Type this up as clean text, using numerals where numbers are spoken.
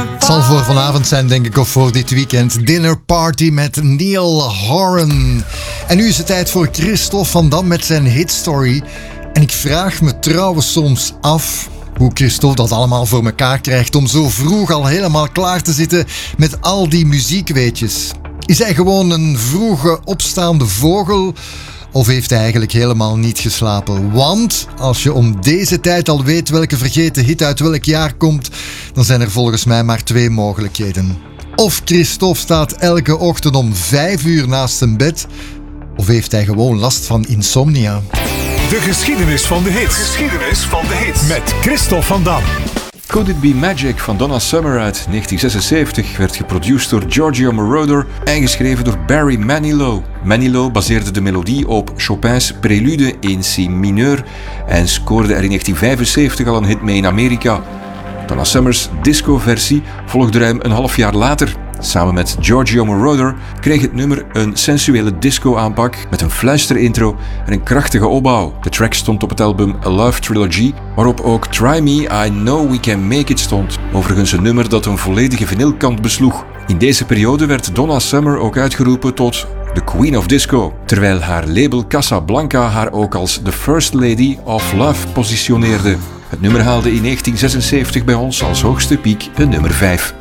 Het zal voor vanavond zijn, denk ik, of voor dit weekend. Dinner Party met Neil Horan. En nu is het tijd voor Christophe van Dam met zijn hitstory. En ik vraag me trouwens soms af hoe Christophe dat allemaal voor elkaar krijgt om zo vroeg al helemaal klaar te zitten met al die muziekweetjes. Is hij gewoon een vroege opstaande vogel? Of heeft hij eigenlijk helemaal niet geslapen? Want als je om deze tijd al weet welke vergeten hit uit welk jaar komt, dan zijn er volgens mij maar 2 mogelijkheden. Of Christophe staat elke ochtend om 5 uur naast zijn bed, of heeft hij gewoon last van insomnia. De geschiedenis van de hits. Geschiedenis van de hits. Met Christophe van Dam. Could It Be Magic van Donna Summer uit 1976 werd geproduceerd door Giorgio Moroder en geschreven door Barry Manilow. Manilow baseerde de melodie op Chopin's Prelude in C mineur en scoorde er in 1975 al een hit mee in Amerika. Donna Summer's disco-versie volgde ruim een half jaar later. Samen met Giorgio Moroder kreeg het nummer een sensuele disco-aanpak met een fluisterintro en een krachtige opbouw. De track stond op het album A Love Trilogy, waarop ook Try Me, I Know We Can Make It stond. Overigens een nummer dat een volledige vinylkant besloeg. In deze periode werd Donna Summer ook uitgeroepen tot de Queen of Disco, terwijl haar label Casablanca haar ook als The First Lady of Love positioneerde. Het nummer haalde in 1976 bij ons als hoogste piek een nummer 5.